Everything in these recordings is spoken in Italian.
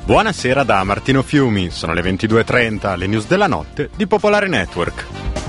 Buonasera da Martino Fiumi, sono le 22:30, le news della notte di Popolare Network.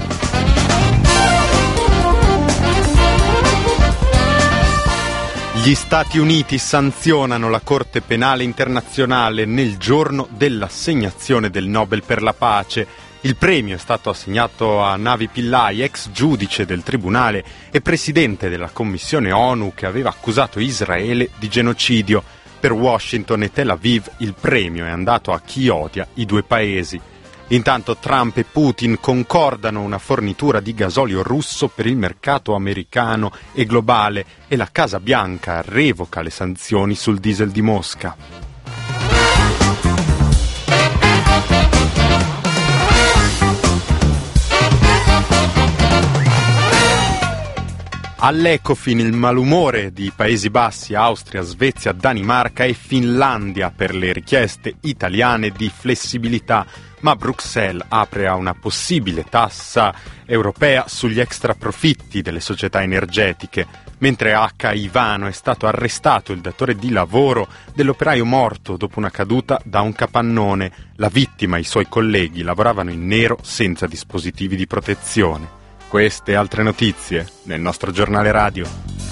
Gli Stati Uniti sanzionano la Corte Penale Internazionale nel giorno dell'assegnazione del Nobel per la pace. Il premio è stato assegnato a Navi Pillay, ex giudice del tribunale e presidente della Commissione ONU che aveva accusato Israele di genocidio. Per Washington e Tel Aviv il premio è andato a chi odia i due paesi. Intanto Trump e Putin concordano una fornitura di gasolio russo per il mercato americano e globale e la Casa Bianca revoca le sanzioni sul diesel di Mosca. All'Ecofin il malumore di Paesi Bassi, Austria, Svezia, Danimarca e Finlandia per le richieste italiane di flessibilità, ma Bruxelles apre a una possibile tassa europea sugli extraprofitti delle società energetiche, mentre a Caivano è stato arrestato il datore di lavoro dell'operaio morto dopo una caduta da un capannone. La vittima e i suoi colleghi lavoravano in nero senza dispositivi di protezione. Queste e altre notizie nel nostro giornale radio.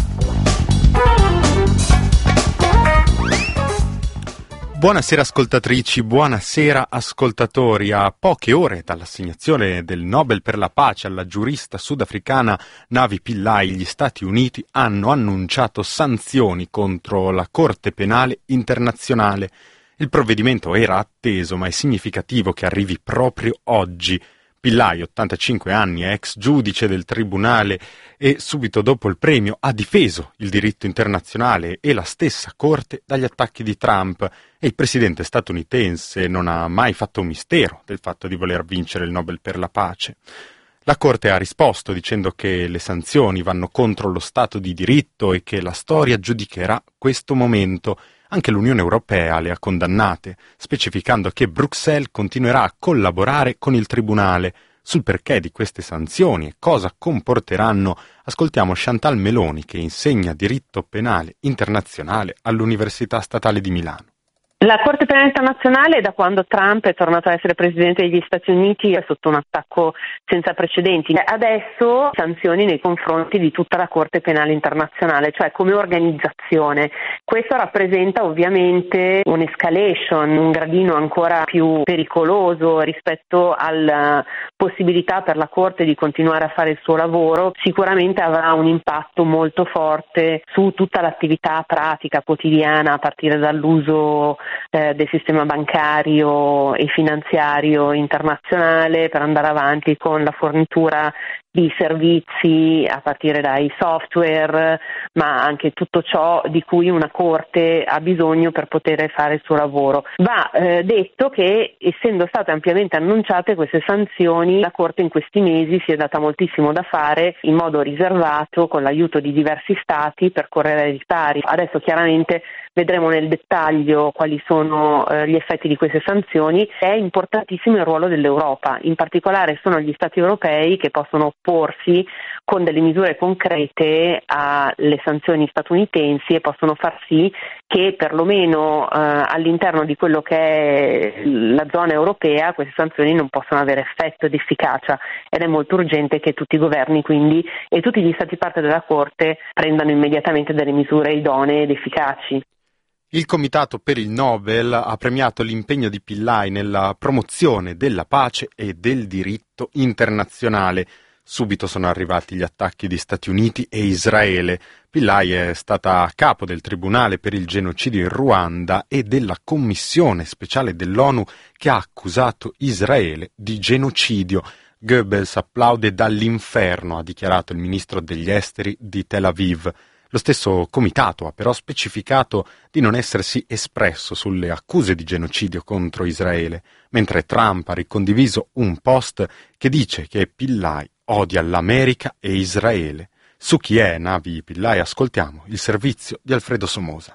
Buonasera ascoltatrici, buonasera ascoltatori. A poche ore dall'assegnazione del Nobel per la pace alla giurista sudafricana Navi Pillay, gli Stati Uniti hanno annunciato sanzioni contro la Corte Penale Internazionale. Il provvedimento era atteso, ma è significativo che arrivi proprio oggi. Pillay, 85 anni, è ex giudice del tribunale e subito dopo il premio ha difeso il diritto internazionale e la stessa Corte dagli attacchi di Trump e il presidente statunitense non ha mai fatto un mistero del fatto di voler vincere il Nobel per la pace. La Corte ha risposto dicendo che le sanzioni vanno contro lo Stato di diritto e che la storia giudicherà questo momento. Anche l'Unione Europea le ha condannate, specificando che Bruxelles continuerà a collaborare con il Tribunale. Sul perché di queste sanzioni e cosa comporteranno, ascoltiamo Chantal Meloni, che insegna diritto penale internazionale all'Università Statale di Milano. La Corte Penale Internazionale, da quando Trump è tornato a essere presidente degli Stati Uniti, è sotto un attacco senza precedenti. Adesso sanzioni nei confronti di tutta la Corte Penale Internazionale, cioè come organizzazione. Questo rappresenta ovviamente un'escalation, un gradino ancora più pericoloso rispetto alla possibilità per la Corte di continuare a fare il suo lavoro. Sicuramente avrà un impatto molto forte su tutta l'attività pratica quotidiana, a partire dall'uso del sistema bancario e finanziario internazionale per andare avanti con la fornitura di servizi a partire dai software, ma anche tutto ciò di cui una corte ha bisogno per poter fare il suo lavoro. Va detto che, essendo state ampiamente annunciate queste sanzioni, la Corte in questi mesi si è data moltissimo da fare in modo riservato con l'aiuto di diversi stati per correre ai ripari. Adesso chiaramente vedremo nel dettaglio quali sono gli effetti di queste sanzioni. È importantissimo il ruolo dell'Europa, in particolare sono gli stati europei che possono opporsi con delle misure concrete alle sanzioni statunitensi e possono far sì che perlomeno all'interno di quello che è la zona europea queste sanzioni non possano avere effetto ed efficacia, ed è molto urgente che tutti i governi quindi e tutti gli stati parte della Corte prendano immediatamente delle misure idonee ed efficaci. Il Comitato per il Nobel ha premiato l'impegno di Pillay nella promozione della pace e del diritto internazionale. Subito sono arrivati gli attacchi di Stati Uniti e Israele. Pillay è stata a capo del Tribunale per il genocidio in Ruanda e della Commissione speciale dell'ONU che ha accusato Israele di genocidio. Goebbels applaude dall'inferno, ha dichiarato il ministro degli esteri di Tel Aviv. Lo stesso comitato ha però specificato di non essersi espresso sulle accuse di genocidio contro Israele, mentre Trump ha ricondiviso un post che dice che Pillay odia l'America e Israele. Su chi è Navi Pillay ascoltiamo il servizio di Alfredo Somoza.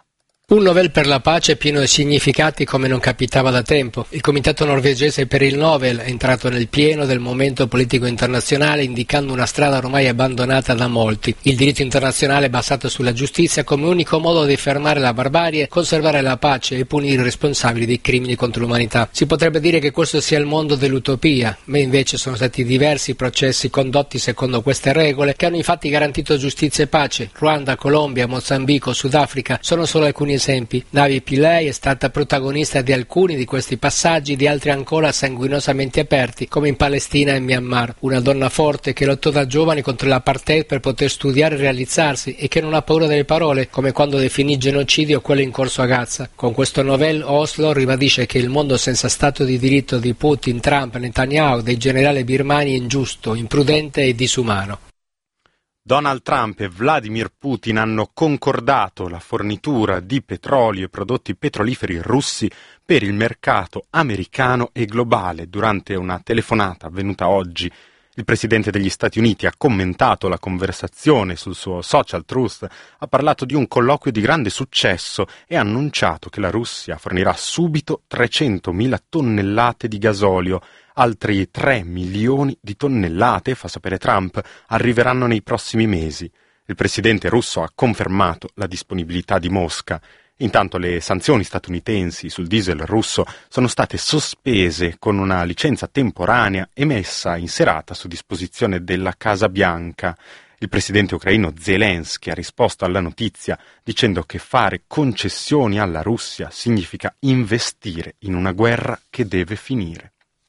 Un Nobel per la pace pieno di significati come non capitava da tempo. Il comitato norvegese per il Nobel è entrato nel pieno del momento politico internazionale, indicando una strada ormai abbandonata da molti. Il diritto internazionale basato sulla giustizia come unico modo di fermare la barbarie, conservare la pace e punire i responsabili dei crimini contro l'umanità. Si potrebbe dire che questo sia il mondo dell'utopia, ma invece sono stati diversi processi condotti secondo queste regole che hanno infatti garantito giustizia e pace. Ruanda, Colombia, Mozambico, Sudafrica sono solo alcuni esempi. Navi Pillay è stata protagonista di alcuni di questi passaggi, di altri ancora sanguinosamente aperti, come in Palestina e Myanmar. Una donna forte che lottò da giovane contro l'apartheid per poter studiare e realizzarsi e che non ha paura delle parole, come quando definì genocidio quello in corso a Gaza. Con questo Nobel Oslo ribadisce che il mondo senza stato di diritto di Putin, Trump, Netanyahu, dei generali birmani è ingiusto, imprudente e disumano. Donald Trump e Vladimir Putin hanno concordato la fornitura di petrolio e prodotti petroliferi russi per il mercato americano e globale. Durante una telefonata avvenuta oggi, il presidente degli Stati Uniti ha commentato la conversazione sul suo social Truth, ha parlato di un colloquio di grande successo e ha annunciato che la Russia fornirà subito 300.000 tonnellate di gasolio. Altri 3 milioni di tonnellate, fa sapere Trump, arriveranno nei prossimi mesi. Il presidente russo ha confermato la disponibilità di Mosca. Intanto le sanzioni statunitensi sul diesel russo sono state sospese con una licenza temporanea emessa in serata su disposizione della Casa Bianca. Il presidente ucraino Zelensky ha risposto alla notizia dicendo che fare concessioni alla Russia significa investire in una guerra che deve finire.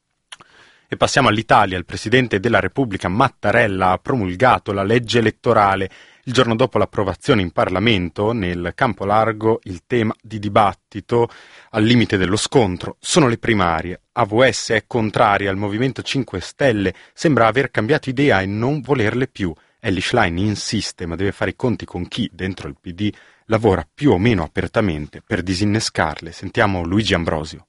E passiamo all'Italia. Il Presidente della Repubblica Mattarella ha promulgato la legge elettorale. Il giorno dopo l'approvazione in Parlamento, nel campo largo, il tema di dibattito al limite dello scontro sono le primarie. AVS è contraria, al Movimento 5 Stelle sembra aver cambiato idea e non volerle più. Elly Schlein insiste, ma deve fare i conti con chi, dentro il PD, lavora più o meno apertamente per disinnescarle. Sentiamo Luigi Ambrosio.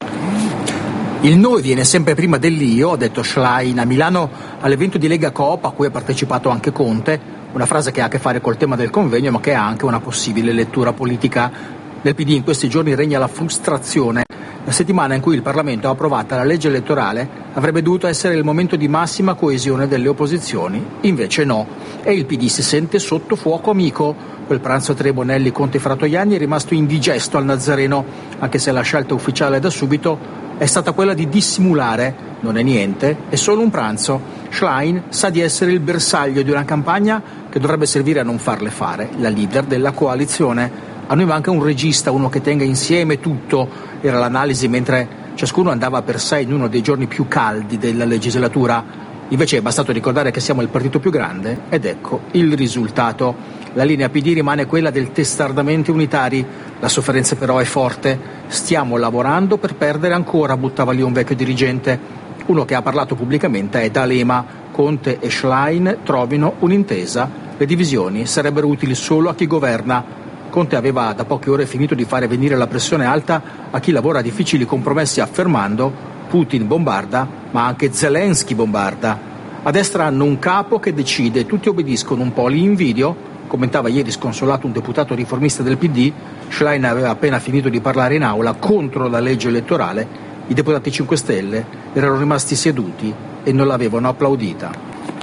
Il noi viene sempre prima dell'io, ha detto Schlein a Milano all'evento di Lega Coop a cui ha partecipato anche Conte, una frase che ha a che fare col tema del convegno ma che ha anche una possibile lettura politica. Nel PD in questi giorni regna la frustrazione. La settimana in cui il Parlamento ha approvata la legge elettorale avrebbe dovuto essere il momento di massima coesione delle opposizioni, invece no, e il PD si sente sotto fuoco amico. Quel pranzo tra Bonelli, Conte e Fratoianni è rimasto indigesto al Nazareno, anche se la scelta ufficiale da subito è stata quella di dissimulare. Non è niente, è solo un pranzo. Schlein sa di essere il bersaglio di una campagna che dovrebbe servire a non farle fare, la leader della coalizione. A noi manca un regista, uno che tenga insieme tutto, era l'analisi mentre ciascuno andava per sé in uno dei giorni più caldi della legislatura. Invece è bastato ricordare che siamo il partito più grande ed ecco il risultato. La linea PD rimane quella del testardamente unitari, la sofferenza però è forte. Stiamo lavorando per perdere ancora, buttava lì un vecchio dirigente. Uno che ha parlato pubblicamente è D'Alema. Conte e Schlein trovino un'intesa. Le divisioni sarebbero utili solo a chi governa. Conte aveva da poche ore finito di fare venire la pressione alta a chi lavora a difficili compromessi affermando Putin bombarda, ma anche Zelensky bombarda. A destra hanno un capo che decide, tutti obbediscono un po', li invidio, commentava ieri sconsolato un deputato riformista del PD. Schlein aveva appena finito di parlare in aula contro la legge elettorale. I deputati 5 Stelle erano rimasti seduti e non l'avevano applaudita.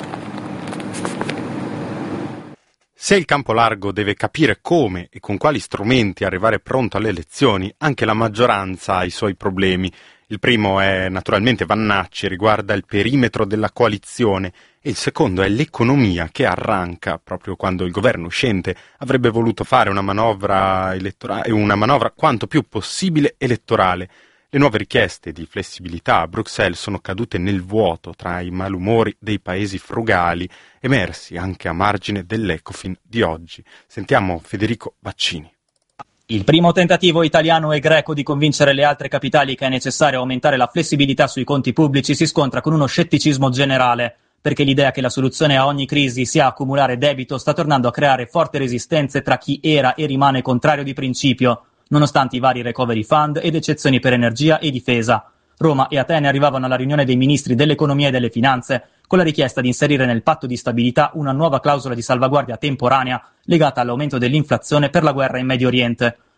Se il campo largo deve capire come e con quali strumenti arrivare pronto alle elezioni, anche la maggioranza ha i suoi problemi. Il primo è naturalmente Vannacci, riguarda il perimetro della coalizione, e il secondo è l'economia che arranca proprio quando il governo uscente avrebbe voluto fare una manovra elettorale, una manovra quanto più possibile elettorale. Le nuove richieste di flessibilità a Bruxelles sono cadute nel vuoto tra i malumori dei paesi frugali, emersi anche a margine dell'Ecofin di oggi. Sentiamo Federico Baccini. Il primo tentativo italiano e greco di convincere le altre capitali che è necessario aumentare la flessibilità sui conti pubblici si scontra con uno scetticismo generale, perché l'idea che la soluzione a ogni crisi sia accumulare debito sta tornando a creare forti resistenze tra chi era e rimane contrario di principio, nonostante i vari recovery fund ed eccezioni per energia e difesa. Roma e Atene arrivavano alla riunione dei ministri dell'economia e delle finanze con la richiesta di inserire nel patto di stabilità una nuova clausola di salvaguardia temporanea legata all'aumento dell'inflazione per la guerra in Medio Oriente.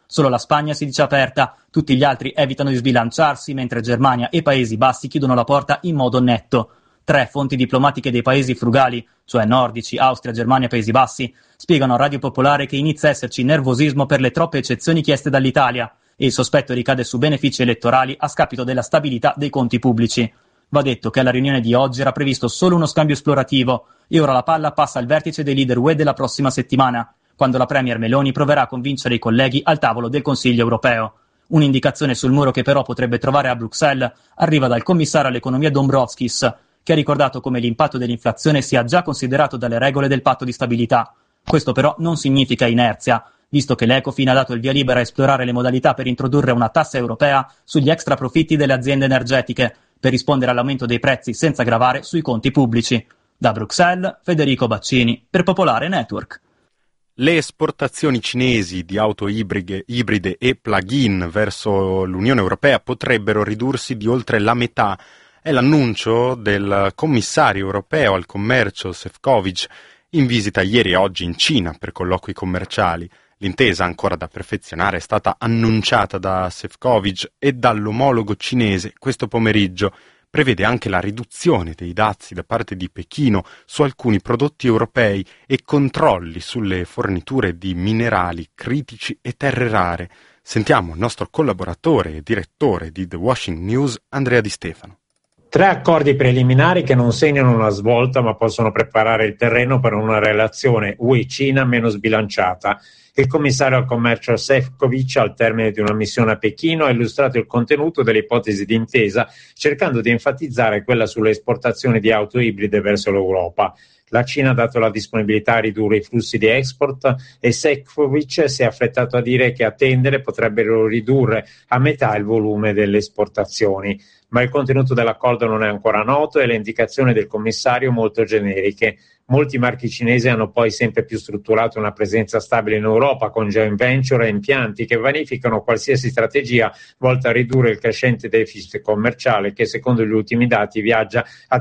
Solo la Spagna si dice aperta, tutti gli altri evitano di sbilanciarsi, mentre Germania e Paesi Bassi chiudono la porta in modo netto. 3 fonti diplomatiche dei paesi frugali, cioè nordici, Austria, Germania e Paesi Bassi, spiegano a Radio Popolare che inizia a esserci nervosismo per le troppe eccezioni chieste dall'Italia e il sospetto ricade su benefici elettorali a scapito della stabilità dei conti pubblici. Va detto che alla riunione di oggi era previsto solo uno scambio esplorativo e ora la palla passa al vertice dei leader UE della prossima settimana, quando la premier Meloni proverà a convincere i colleghi al tavolo del Consiglio europeo. Un'indicazione sul muro che però potrebbe trovare a Bruxelles arriva dal commissario all'economia Dombrovskis, che ha ricordato come l'impatto dell'inflazione sia già considerato dalle regole del patto di stabilità. Questo però non significa inerzia, visto che l'Ecofin ha dato il via libera a esplorare le modalità per introdurre una tassa europea sugli extra profitti delle aziende energetiche, per rispondere all'aumento dei prezzi senza gravare sui conti pubblici. Da Bruxelles, Federico Baccini, per Popolare Network. Le esportazioni cinesi di auto ibride e plug-in verso l'Unione Europea potrebbero ridursi di oltre la metà. È l'annuncio del commissario europeo al commercio Šefčovič in visita ieri e oggi in Cina per colloqui commerciali. L'intesa, ancora da perfezionare, è stata annunciata da Šefčovič e dall'omologo cinese questo pomeriggio. Prevede anche la riduzione dei dazi da parte di Pechino su alcuni prodotti europei e controlli sulle forniture di minerali critici e terre rare. Sentiamo il nostro collaboratore e direttore di The Washington News, Andrea Di Stefano. 3 accordi preliminari che non segnano una svolta ma possono preparare il terreno per una relazione UE-Cina meno sbilanciata. Il commissario al commercio Šefčovič, al termine di una missione a Pechino, ha illustrato il contenuto delle ipotesi di intesa, cercando di enfatizzare quella sulle esportazioni di auto ibride verso l'Europa. La Cina ha dato la disponibilità a ridurre i flussi di export e Šefčovič si è affrettato a dire che a tendere potrebbero ridurre a metà il volume delle esportazioni. Ma il contenuto dell'accordo non è ancora noto e le indicazioni del commissario molto generiche. Molti marchi cinesi hanno poi sempre più strutturato una presenza stabile in Europa con joint venture e impianti che vanificano qualsiasi strategia volta a ridurre il crescente deficit commerciale che secondo gli ultimi dati viaggia a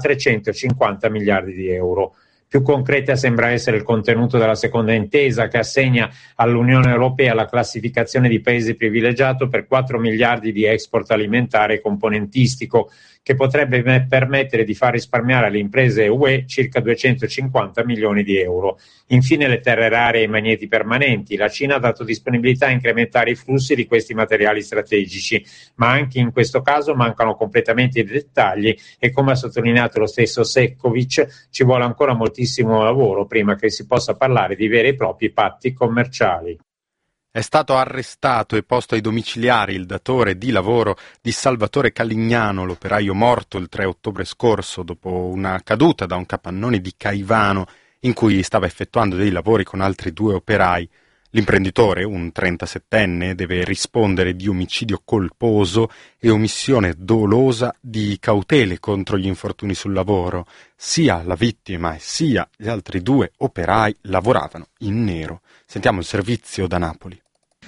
350 miliardi di euro. Più concreta sembra essere il contenuto della seconda intesa che assegna all'Unione Europea la classificazione di paese privilegiato per 4 miliardi di export alimentare e componentistico, che potrebbe permettere di far risparmiare alle imprese UE circa 250 milioni di euro. Infine le terre rare e i magneti permanenti. La Cina ha dato disponibilità a incrementare i flussi di questi materiali strategici, ma anche in questo caso mancano completamente i dettagli e, come ha sottolineato lo stesso Šefčovič, ci vuole ancora moltissimo lavoro prima che si possa parlare di veri e propri patti commerciali. È stato arrestato e posto ai domiciliari il datore di lavoro di Salvatore Calignano, l'operaio morto il 3 ottobre scorso dopo una caduta da un capannone di Caivano in cui stava effettuando dei lavori con altri 2 operai. L'imprenditore, un 37enne, deve rispondere di omicidio colposo e omissione dolosa di cautele contro gli infortuni sul lavoro. Sia la vittima sia gli altri 2 operai lavoravano in nero. Sentiamo il servizio da Napoli.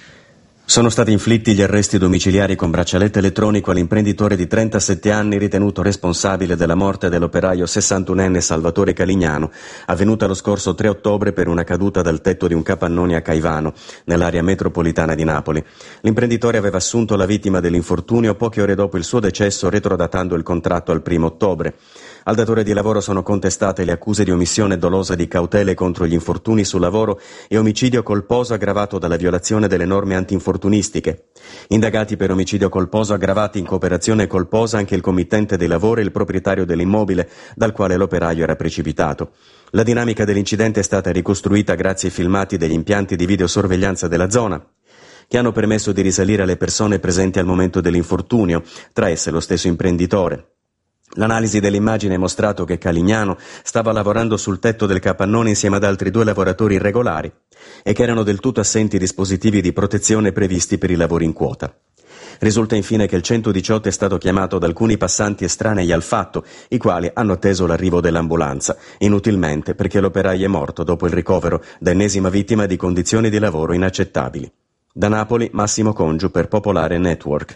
Sono stati inflitti gli arresti domiciliari con braccialetto elettronico all'imprenditore di 37 anni ritenuto responsabile della morte dell'operaio 61enne Salvatore Calignano, avvenuta lo scorso 3 ottobre per una caduta dal tetto di un capannone a Caivano, nell'area metropolitana di Napoli. L'imprenditore aveva assunto la vittima dell'infortunio poche ore dopo il suo decesso, retrodatando il contratto al 1 ottobre. Al datore di lavoro sono contestate le accuse di omissione dolosa di cautele contro gli infortuni sul lavoro e omicidio colposo aggravato dalla violazione delle norme antinfortunistiche. Indagati per omicidio colposo aggravati in cooperazione colposa anche il committente dei lavori e il proprietario dell'immobile dal quale l'operaio era precipitato. La dinamica dell'incidente è stata ricostruita grazie ai filmati degli impianti di videosorveglianza della zona, che hanno permesso di risalire alle persone presenti al momento dell'infortunio, tra esse lo stesso imprenditore. L'analisi dell'immagine ha mostrato che Calignano stava lavorando sul tetto del capannone insieme ad altri 2 lavoratori irregolari e che erano del tutto assenti i dispositivi di protezione previsti per i lavori in quota. Risulta infine che il 118 è stato chiamato da alcuni passanti estranei al fatto, i quali hanno atteso l'arrivo dell'ambulanza, inutilmente perché l'operaio è morto dopo il ricovero da ennesima vittima di condizioni di lavoro inaccettabili. Da Napoli, Massimo Congiu per Popolare Network.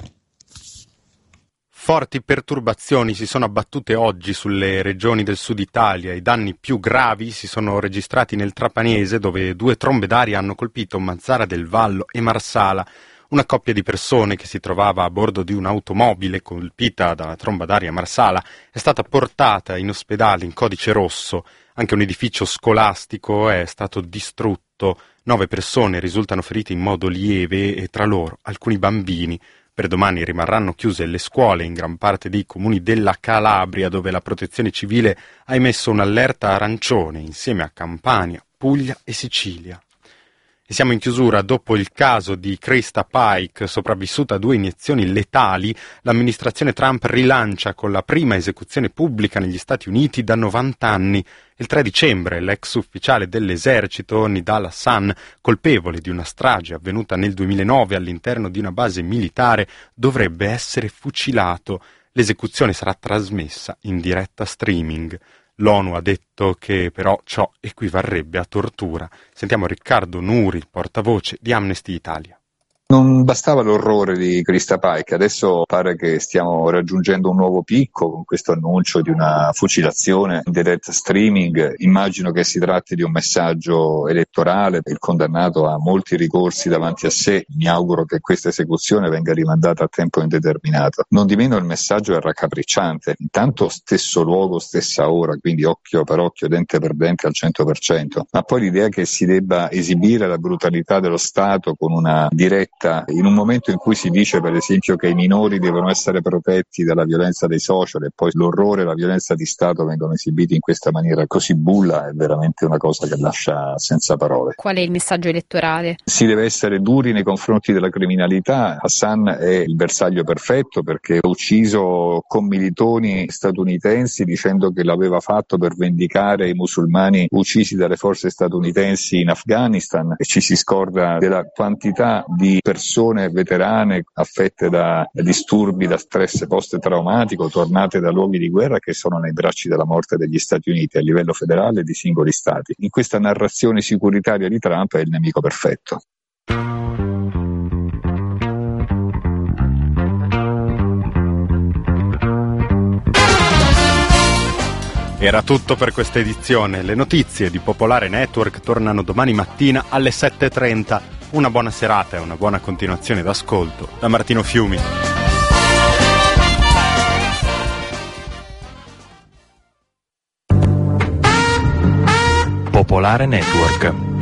Forti perturbazioni si sono abbattute oggi sulle regioni del sud Italia. I danni più gravi si sono registrati nel Trapanese, dove 2 trombe d'aria hanno colpito Mazzara del Vallo e Marsala. Una coppia di persone che si trovava a bordo di un'automobile colpita dalla tromba d'aria Marsala è stata portata in ospedale in codice rosso. Anche un edificio scolastico è stato distrutto. 9 persone risultano ferite in modo lieve e tra loro alcuni bambini. Per domani rimarranno chiuse le scuole in gran parte dei comuni della Calabria, dove la Protezione Civile ha emesso un'allerta arancione insieme a Campania, Puglia e Sicilia. E siamo in chiusura. Dopo il caso di Krista Pike, sopravvissuta a 2 iniezioni letali, l'amministrazione Trump rilancia con la prima esecuzione pubblica negli Stati Uniti da 90 anni. Il 3 dicembre l'ex ufficiale dell'esercito Nidal Hasan, colpevole di una strage avvenuta nel 2009 all'interno di una base militare, dovrebbe essere fucilato. L'esecuzione sarà trasmessa in diretta streaming. L'ONU ha detto che però ciò equivarrebbe a tortura. Sentiamo Riccardo Nuri, il portavoce di Amnesty Italia. Non bastava l'orrore di Krista Pike, adesso pare che stiamo raggiungendo un nuovo picco con questo annuncio di una fucilazione in direct streaming. Immagino che si tratti di un messaggio elettorale. Il condannato ha molti ricorsi davanti a sé, mi auguro che questa esecuzione venga rimandata a tempo indeterminato. Non di meno il messaggio è raccapricciante, intanto stesso luogo, stessa ora, quindi occhio per occhio, dente per dente al 100%, ma poi l'idea che si debba esibire la brutalità dello Stato con una diretta in un momento in cui si dice per esempio che i minori devono essere protetti dalla violenza dei social e poi l'orrore e la violenza di Stato vengono esibiti in questa maniera così bulla, è veramente una cosa che lascia senza parole. Qual è il messaggio elettorale? Si deve essere duri nei confronti della criminalità. Hassan è il bersaglio perfetto perché ha ucciso commilitoni statunitensi dicendo che l'aveva fatto per vendicare i musulmani uccisi dalle forze statunitensi in Afghanistan, e ci si scorda della quantità di persone veterane affette da disturbi, da stress post-traumatico, tornate da luoghi di guerra, che sono nei bracci della morte degli Stati Uniti a livello federale e di singoli stati. In questa narrazione sicuritaria di Trump è il nemico perfetto. Era tutto per questa edizione. Le notizie di Popolare Network tornano domani mattina alle 7:30. Una buona serata e una buona continuazione d'ascolto da Martino Fiumi. Popolare Network.